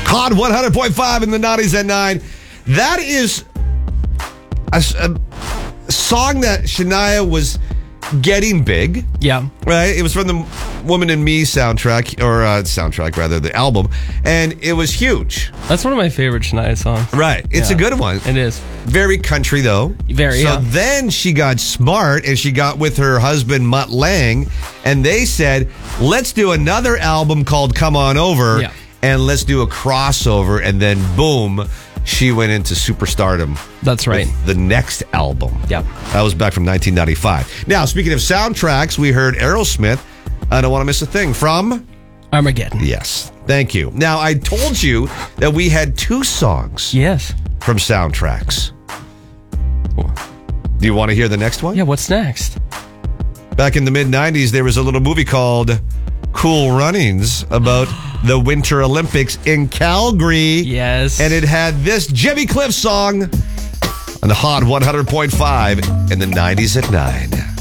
Hot 100.5 in the 90s at 9. That is a song that Shania was getting big. Yeah. Right? It was from the Woman in Me soundtrack, the album. And it was huge. That's one of my favorite Shania songs. Right. It's a good one. It is. Very country, though. Very, So then she got smart and she got with her husband, Mutt Lange, and they said, let's do another album called Come On Over, and let's do a crossover. And then, boom, she went into superstardom. That's right. With the next album. Yep. That was back from 1995. Now, speaking of soundtracks, we heard Aerosmith, I Don't Want to Miss a Thing, from Armageddon. Yes. Thank you. Now, I told you that we had 2 songs. Yes. From soundtracks. Do you want to hear the next one? Yeah, what's next? Back in the mid-90s, there was a little movie called Cool Runnings about the Winter Olympics in Calgary. Yes. And it had this Jimmy Cliff song on the Hot 100.5 in the 90s at 9.